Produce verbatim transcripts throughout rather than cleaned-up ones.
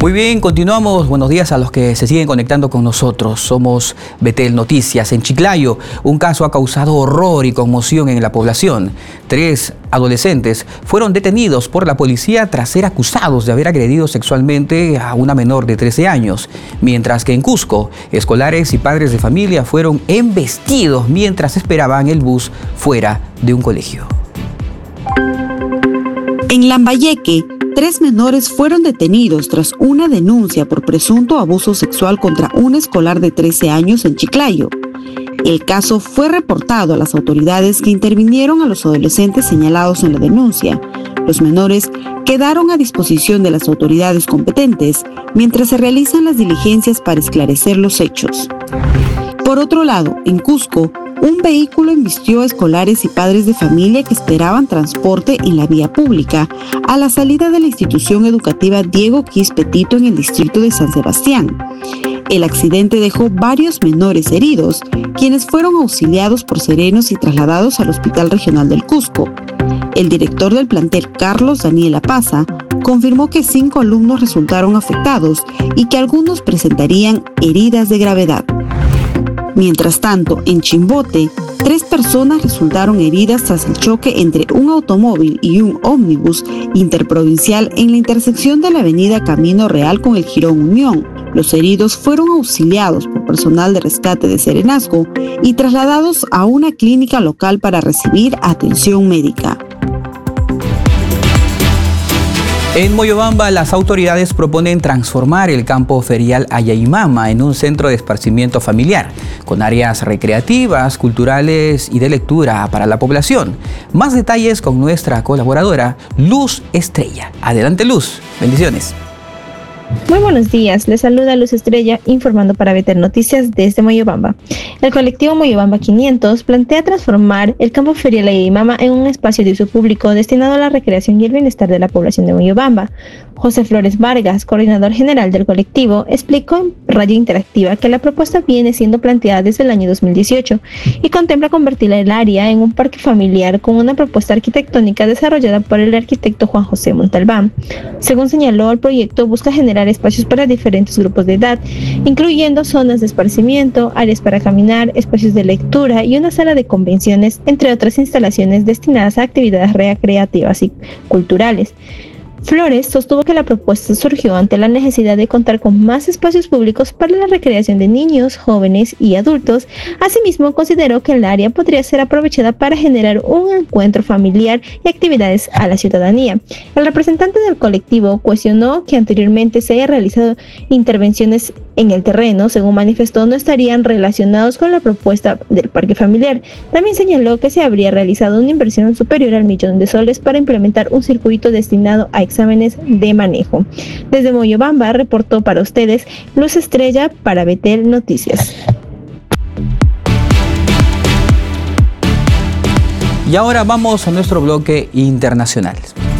Muy bien, continuamos. Buenos días a los que se siguen conectando con nosotros. Somos Betel Noticias. En Chiclayo, un caso ha causado horror y conmoción en la población. Tres adolescentes fueron detenidos por la policía tras ser acusados de haber agredido sexualmente a una menor de trece años. Mientras que en Cusco, escolares y padres de familia fueron embestidos mientras esperaban el bus fuera de un colegio. En Lambayeque, tres menores fueron detenidos tras una denuncia por presunto abuso sexual contra un escolar de trece años en Chiclayo. El caso fue reportado a las autoridades que intervinieron a los adolescentes señalados en la denuncia. Los menores quedaron a disposición de las autoridades competentes mientras se realizan las diligencias para esclarecer los hechos. Por otro lado, en Cusco, un vehículo embistió a escolares y padres de familia que esperaban transporte en la vía pública a la salida de la institución educativa Diego Quispetito en el distrito de San Sebastián. El accidente dejó varios menores heridos, quienes fueron auxiliados por serenos y trasladados al Hospital Regional del Cusco. El director del plantel, Carlos Daniel Apaza, confirmó que cinco alumnos resultaron afectados y que algunos presentarían heridas de gravedad. Mientras tanto, en Chimbote, tres personas resultaron heridas tras el choque entre un automóvil y un ómnibus interprovincial en la intersección de la avenida Camino Real con el Jirón Unión. Los heridos fueron auxiliados por personal de rescate de Serenazgo y trasladados a una clínica local para recibir atención médica. En Moyobamba, las autoridades proponen transformar el campo ferial Ayaimama en un centro de esparcimiento familiar, con áreas recreativas, culturales y de lectura para la población. Más detalles con nuestra colaboradora, Luz Estrella. Adelante, Luz. Bendiciones. Muy buenos días, les saluda Luz Estrella informando para Betel Noticias desde Moyobamba. El colectivo Moyobamba quinientos plantea transformar el campo ferial Ayaimama en un espacio de uso público destinado a la recreación y el bienestar de la población de Moyobamba. José Flores Vargas, coordinador general del colectivo, explicó en Radio Interactiva que la propuesta viene siendo planteada desde el año dos mil dieciocho y contempla convertir el área en un parque familiar con una propuesta arquitectónica desarrollada por el arquitecto Juan José Montalbán. Según señaló, el proyecto busca generar espacios para diferentes grupos de edad, incluyendo zonas de esparcimiento, áreas para caminar, espacios de lectura y una sala de convenciones, entre otras instalaciones destinadas a actividades recreativas y culturales. Flores sostuvo que la propuesta surgió ante la necesidad de contar con más espacios públicos para la recreación de niños, jóvenes y adultos. Asimismo, consideró que el área podría ser aprovechada para generar un encuentro familiar y actividades a la ciudadanía. El representante del colectivo cuestionó que anteriormente se haya realizado intervenciones en el terreno, según manifestó, no estarían relacionados con la propuesta del parque familiar. También señaló que se habría realizado una inversión superior al millón de soles para implementar un circuito destinado a exámenes de manejo. Desde Moyobamba reportó para ustedes Luz Estrella para Betel Noticias. Y ahora vamos a nuestro bloque internacional.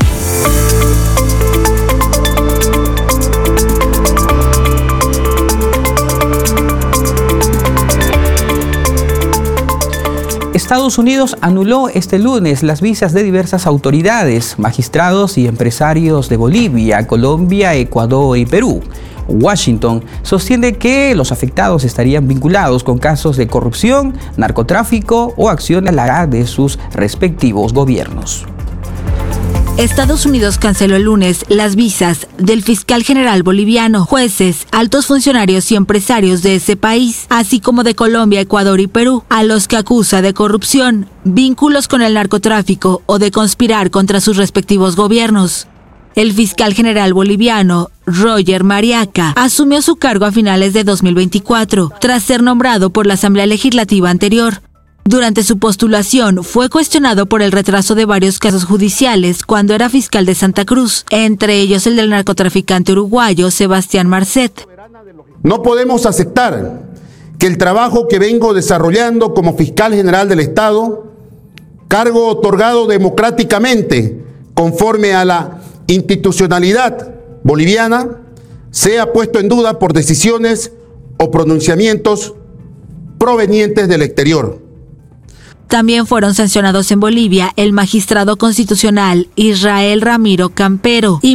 Estados Unidos anuló este lunes las visas de diversas autoridades, magistrados y empresarios de Bolivia, Colombia, Ecuador y Perú. Washington sostiene que los afectados estarían vinculados con casos de corrupción, narcotráfico o acciones de sus respectivos gobiernos. Estados Unidos canceló el lunes las visas del fiscal general boliviano, jueces, altos funcionarios y empresarios de ese país, así como de Colombia, Ecuador y Perú, a los que acusa de corrupción, vínculos con el narcotráfico o de conspirar contra sus respectivos gobiernos. El fiscal general boliviano, Roger Mariaca, asumió su cargo a finales de dos mil veinticuatro, tras ser nombrado por la Asamblea Legislativa anterior. Durante su postulación, fue cuestionado por el retraso de varios casos judiciales cuando era fiscal de Santa Cruz, entre ellos el del narcotraficante uruguayo Sebastián Marcet. No podemos aceptar que el trabajo que vengo desarrollando como fiscal general del Estado, cargo otorgado democráticamente conforme a la institucionalidad boliviana, sea puesto en duda por decisiones o pronunciamientos provenientes del exterior. También fueron sancionados en Bolivia el magistrado constitucional Israel Ramiro Campero y